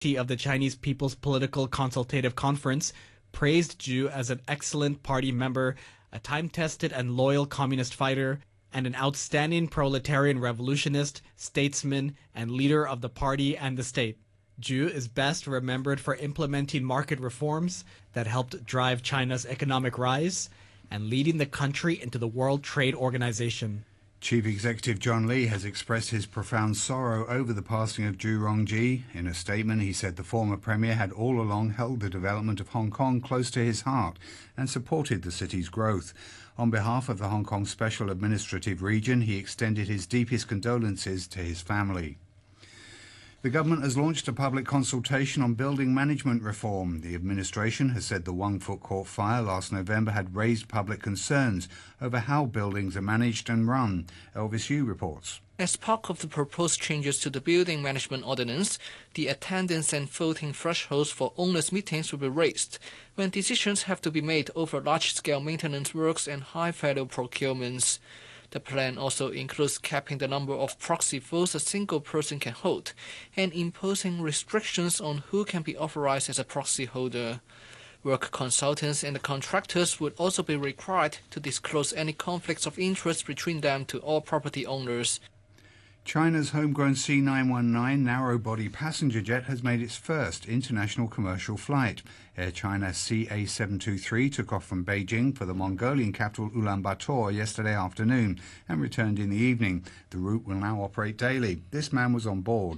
of the Chinese People's Political Consultative Conference praised Zhu as an excellent party member, a time-tested and loyal communist fighter, and an outstanding proletarian revolutionist, statesman, and leader of the party and the state. Zhu is best remembered for implementing market reforms that helped drive China's economic rise and leading the country into the World Trade Organization. Chief Executive John Lee has expressed his profound sorrow over the passing of Zhu Rongji. In a statement, he said the former premier had all along held the development of Hong Kong close to his heart and supported the city's growth. On behalf of the Hong Kong Special Administrative Region, he extended his deepest condolences to his family. The government has launched a public consultation on building management reform. The administration has said the Wong Fuk Court fire last November had raised public concerns over how buildings are managed and run. Elvis Yu reports. As part of the proposed changes to the Building Management Ordinance, the attendance and voting thresholds for owners' meetings will be raised when decisions have to be made over large-scale maintenance works and high-value procurements. The plan also includes capping the number of proxy votes a single person can hold and imposing restrictions on who can be authorized as a proxy holder. Work consultants and contractors would also be required to disclose any conflicts of interest between them to all property owners. China's homegrown C919 narrow-body passenger jet has made its first international commercial flight. Air China CA723 took off from Beijing for the Mongolian capital Ulaanbaatar yesterday afternoon and returned in the evening. The route will now operate daily. This man was on board.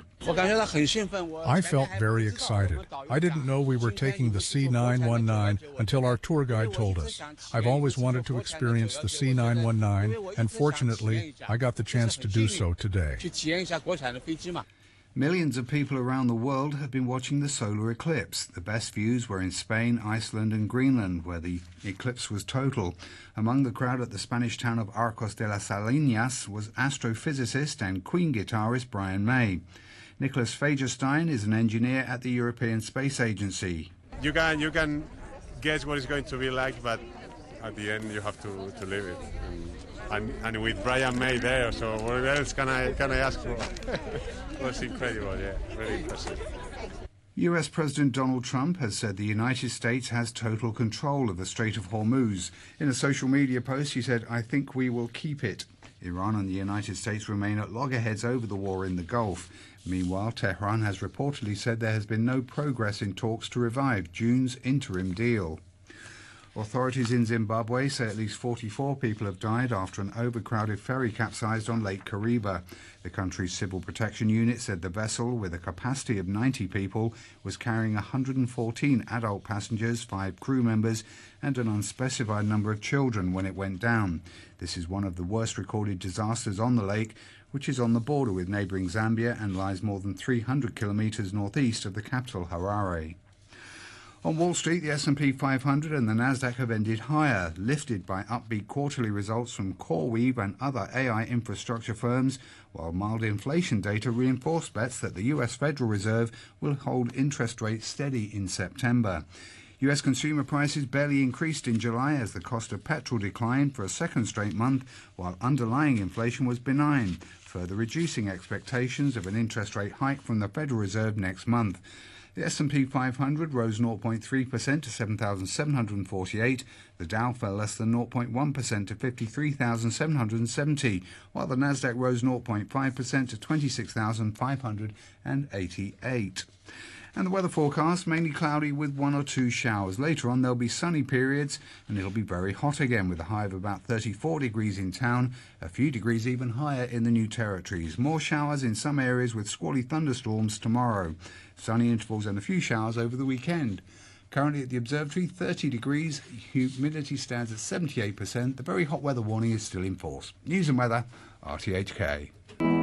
I felt very excited. I didn't know we were taking the C919 until our tour guide told us. I've always wanted to experience the C919, and fortunately, I got the chance to do so today. Millions of people around the world have been watching the solar eclipse. The best views were in Spain, Iceland and Greenland, where the eclipse was total. Among the crowd at the Spanish town of Arcos de las Salinas was astrophysicist and Queen guitarist Brian May. Nicholas Fagerstein is an engineer at the European Space Agency. You can guess what it's going to be like, but at the end you have to live it. And with Brian May there, so what else can I ask for? It was incredible, yeah, very impressive. US President Donald Trump has said the United States has total control of the Strait of Hormuz. In a social media post, he said, "I think we will keep it." Iran and the United States remain at loggerheads over the war in the Gulf. Meanwhile, Tehran has reportedly said there has been no progress in talks to revive June's interim deal. Authorities in Zimbabwe say at least 44 people have died after an overcrowded ferry capsized on Lake Kariba. The country's Civil Protection Unit said the vessel, with a capacity of 90 people, was carrying 114 adult passengers, 5 crew members and an unspecified number of children when it went down. This is one of the worst recorded disasters on the lake, which is on the border with neighbouring Zambia and lies more than 300 kilometres northeast of the capital, Harare. On Wall Street, the S&P 500 and the Nasdaq have ended higher, lifted by upbeat quarterly results from CoreWeave and other AI infrastructure firms, while mild inflation data reinforced bets that the US Federal Reserve will hold interest rates steady in September. US consumer prices barely increased in July as the cost of petrol declined for a second straight month, while underlying inflation was benign, further reducing expectations of an interest rate hike from the Federal Reserve next month. The S&P 500 rose 0.3% to 7,748. The Dow fell less than 0.1% to 53,770, while the Nasdaq rose 0.5% to 26,588. And the weather forecast, mainly cloudy with 1 or 2 showers. Later on, there'll be sunny periods, and it'll be very hot again with a high of about 34 degrees in town, a few degrees even higher in the New Territories. More showers in some areas with squally thunderstorms tomorrow. Sunny intervals and a few showers over the weekend. Currently at the observatory, 30 degrees, humidity stands at 78%. The very hot weather warning is still in force. News and weather, RTHK.